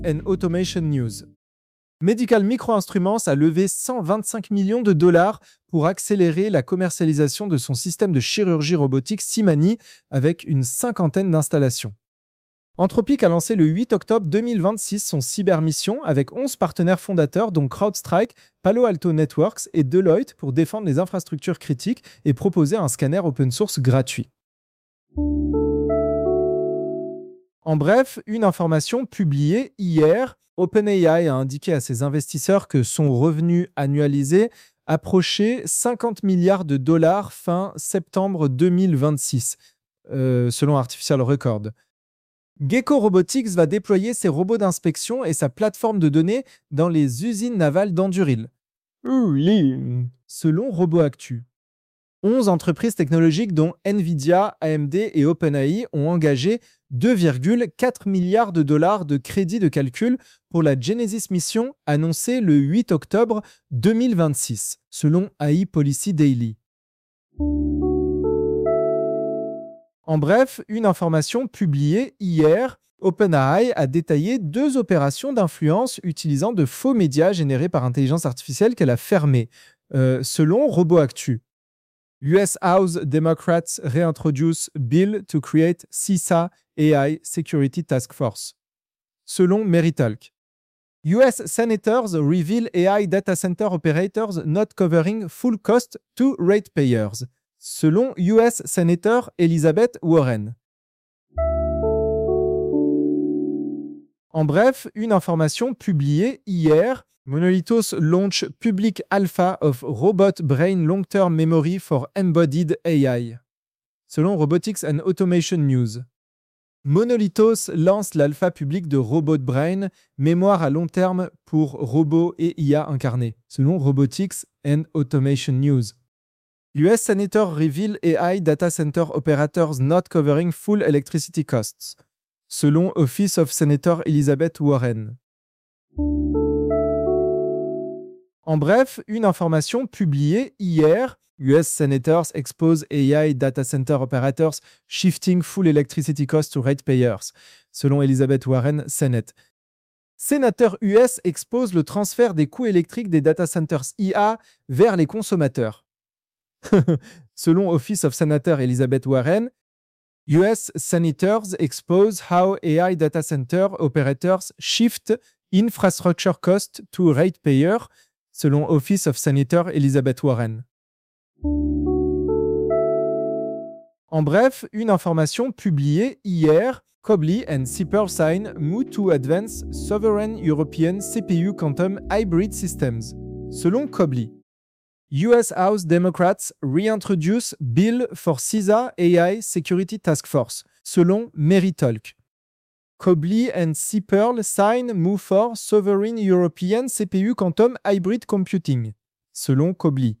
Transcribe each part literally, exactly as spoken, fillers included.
and Automation News. Medical Microinstruments a levé cent vingt-cinq millions de dollars pour accélérer la commercialisation de son système de chirurgie robotique Symani avec une cinquantaine d'installations. Anthropic a lancé le huit octobre deux mille vingt-six son cybermission avec onze partenaires fondateurs dont CrowdStrike, Palo Alto Networks et Deloitte pour défendre les infrastructures critiques et proposer un scanner open source gratuit. En bref, une information publiée hier, OpenAI a indiqué à ses investisseurs que son revenu annualisé approchait cinquante milliards de dollars fin septembre deux mille vingt-six, euh, selon Artificial Record. Gecko Robotics va déployer ses robots d'inspection et sa plateforme de données dans les usines navales d'Anduril, selon RoboActu. onze entreprises technologiques dont Nvidia, A M D et OpenAI ont engagé deux virgule quatre milliards de dollars de crédits de calcul pour la Genesis Mission annoncée le huit octobre deux mille vingt-six, selon A I Policy Daily. En bref, une information publiée hier, OpenAI a détaillé deux opérations d'influence utilisant de faux médias générés par intelligence artificielle qu'elle a fermées, euh, selon RoboActu. U S House Democrats reintroduce bill to create C I S A A I Security Task Force. Selon Meritalk. U S Senators reveal A I data center operators not covering full cost to ratepayers. Selon U S Senator Elizabeth Warren. En bref, une information publiée hier, Monolithos launch public alpha of Robot Brain Long-Term Memory for Embodied A I. Selon Robotics and Automation News. Monolithos lance l'alpha public de Robot Brain, mémoire à long terme pour robots et I A incarnés, selon Robotics and Automation News. U S Senator reveal A I data center operators not covering full electricity costs, selon Office of Senator Elizabeth Warren. En bref, une information publiée hier, U S Senators expose A I data center operators shifting full electricity costs to ratepayers, selon Elizabeth Warren, Senate. Sénateurs U S expose le transfert des coûts électriques des data centers I A vers les consommateurs. Selon Office of Senator Elizabeth Warren, U S Senators expose how A I data center operators shift infrastructure cost to ratepayers, selon Office of Senator Elizabeth Warren. En bref, une information publiée hier, Cobley and Sipper sign move to advance sovereign European C P U quantum hybrid systems, selon Cobley. U S House Democrats reintroduce bill for C I S A A I Security Task Force, selon Meritalk. Cobley and Sipperl sign move for sovereign European C P U quantum hybrid computing, selon Cobley.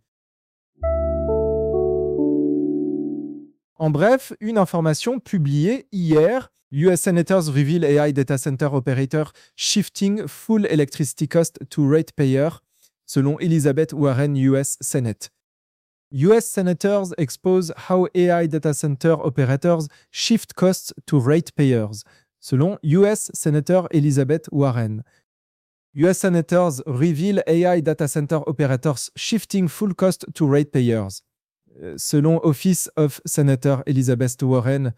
En bref, une information publiée hier, U S Senators reveal A I data center operator shifting full electricity cost to ratepayer, selon Elizabeth Warren U S Senate. U S Senators expose how A I data center operators shift costs to ratepayers, selon U S Senator Elizabeth Warren. U S Senators reveal A I data center operators shifting full cost to ratepayers, selon Office of Senator Elizabeth Warren.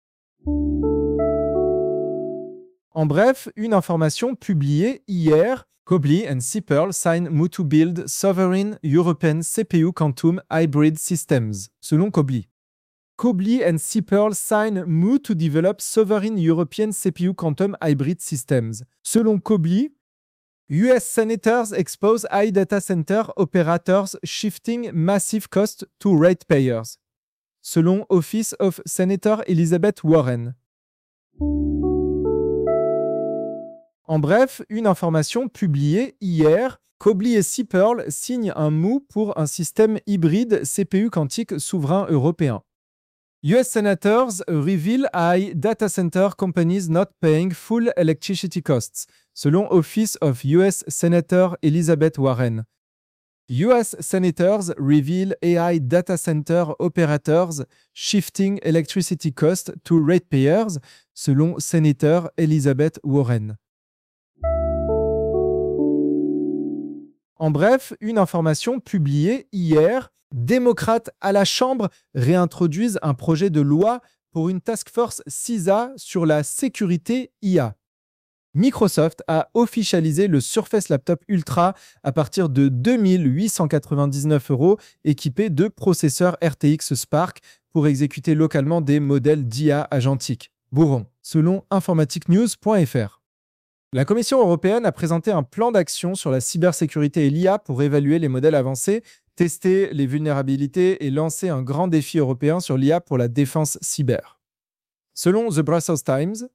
En bref, une information publiée hier, Cobley and Sipperl sign move to build sovereign European C P U quantum hybrid systems, selon Cobley. Cobley and Sipperl sign move to develop sovereign European C P U quantum hybrid systems. Selon Cobley, U S Senators expose A I data center operators shifting massive cost to ratepayers. Selon Office of Senator Elizabeth Warren. En bref, une information publiée hier, Cobley et Sipperl signent un M O U pour un système hybride C P U quantique souverain européen. U S Senators reveal A I data center companies not paying full electricity costs, selon Office of U S Senator Elizabeth Warren. U S Senators reveal A I data center operators shifting electricity costs to ratepayers, selon Senator Elizabeth Warren. En bref, une information publiée hier, démocrates à la Chambre réintroduisent un projet de loi pour une task force C I S A sur la sécurité I A. Microsoft a officialisé le Surface Laptop Ultra à partir de deux mille huit cent quatre-vingt-dix-neuf euros, équipé de processeurs R T X Spark pour exécuter localement des modèles d'I A agentiques. Bourron, selon informatique news point F R. La Commission européenne a présenté un plan d'action sur la cybersécurité et l'I A pour évaluer les modèles avancés, tester les vulnérabilités et lancer un grand défi européen sur l'I A pour la défense cyber. Selon The Brussels Times,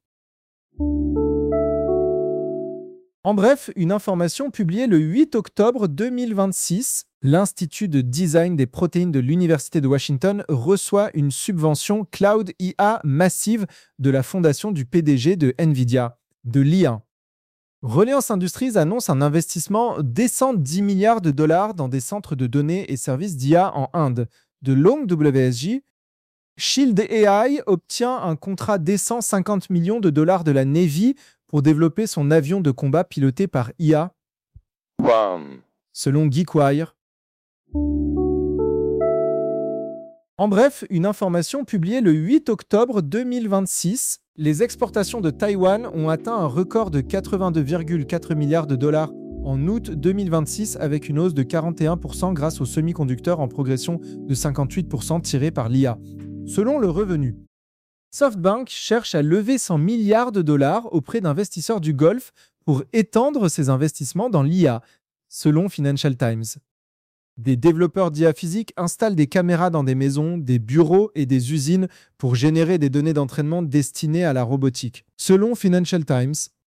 en bref, une information publiée le huit octobre deux mille vingt-six, l'Institut de design des protéines de l'Université de Washington reçoit une subvention Cloud I A massive de la fondation du P D G de NVIDIA, de l'I A. Reliance Industries annonce un investissement décent dix milliards de dollars dans des centres de données et services d'I A en Inde. De Long W S J, Shield A I obtient un contrat décent cinquante millions de dollars de la Navy pour développer son avion de combat piloté par I A. Bam. Selon GeekWire. En bref, une information publiée le huit octobre deux mille vingt-six, les exportations de Taïwan ont atteint un record de quatre-vingt-deux virgule quatre milliards de dollars en août deux mille vingt-six avec une hausse de quarante et un pour cent grâce aux semi-conducteurs en progression de cinquante-huit pour cent tirés par l'I A. Selon le revenu, SoftBank cherche à lever cent milliards de dollars auprès d'investisseurs du Golfe pour étendre ses investissements dans l'I A, selon Financial Times. Des développeurs d'I A physique installent des caméras dans des maisons, des bureaux et des usines pour générer des données d'entraînement destinées à la robotique, selon Financial Times.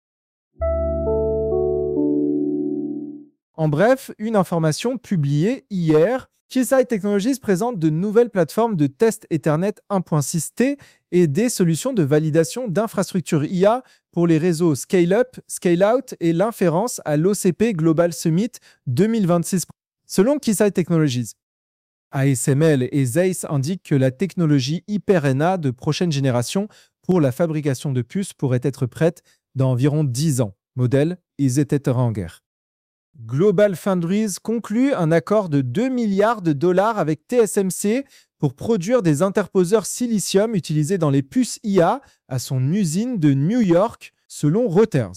En bref, une information publiée hier, Keysight Technologies présente de nouvelles plateformes de test Ethernet un point six T et des solutions de validation d'infrastructures I A pour les réseaux Scale-up, Scale-out et l'inférence à l'O C P Global Summit deux mille vingt-six. Selon Keysight Technologies, A S M L et Zeiss indiquent que la technologie Hyper-N A de prochaine génération pour la fabrication de puces pourrait être prête dans environ dix ans. Modèle Izeteranger. Global Foundries conclut un accord de deux milliards de dollars avec T S M C pour produire des interposeurs silicium utilisés dans les puces I A à son usine de New York, selon Reuters.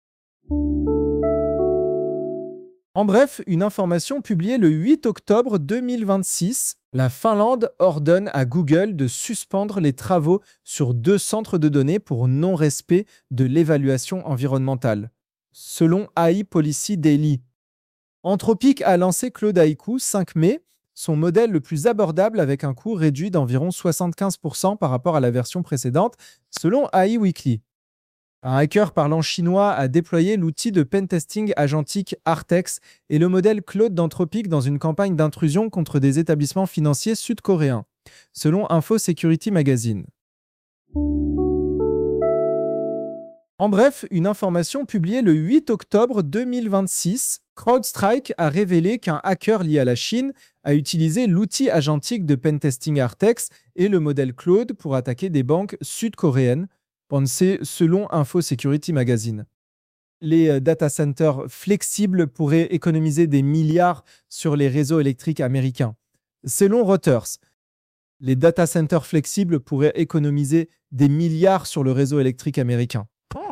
En bref, une information publiée le huit octobre deux mille vingt-six, la Finlande ordonne à Google de suspendre les travaux sur deux centres de données pour non-respect de l'évaluation environnementale, selon A I Policy Daily. Anthropic a lancé Claude Haiku cinq mai, son modèle le plus abordable avec un coût réduit d'environ soixante-quinze pour cent par rapport à la version précédente, selon A I Weekly. Un hacker parlant chinois a déployé l'outil de pentesting agentique Artex et le modèle Claude d'Anthropic dans une campagne d'intrusion contre des établissements financiers sud-coréens, selon Info Security Magazine. En bref, une information publiée le huit octobre deux mille vingt-six, CrowdStrike a révélé qu'un hacker lié à la Chine a utilisé l'outil agentique de pentesting Artex et le modèle Claude pour attaquer des banques sud-coréennes, pensé selon Info Security Magazine. Les data centers flexibles pourraient économiser des milliards sur les réseaux électriques américains. Selon Reuters, les data centers flexibles pourraient économiser des milliards sur le réseau électrique américain.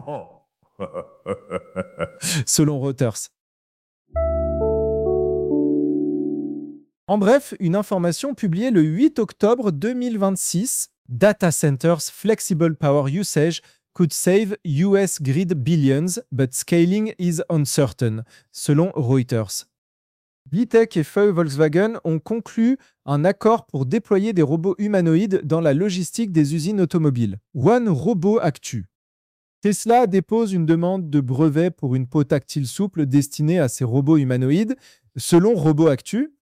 Selon Reuters. En bref, une information publiée le huit octobre deux mille vingt-six, Data centers flexible power usage could save U S grid billions, but scaling is uncertain, selon Reuters. Vitech et Feu Volkswagen ont conclu un accord pour déployer des robots humanoïdes dans la logistique des usines automobiles. One Robot Actu. Tesla dépose une demande de brevet pour une peau tactile souple destinée à ces robots humanoïdes. Selon Robot Actu,